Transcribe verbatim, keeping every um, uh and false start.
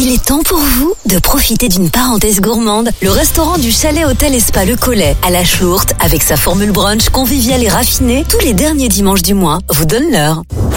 Il est temps pour vous de profiter d'une parenthèse gourmande. Le restaurant du Chalet Hôtel et Spa Le Collet à la Chourte, avec sa formule brunch conviviale et raffinée, tous les derniers dimanches du mois, vous donne l'heure.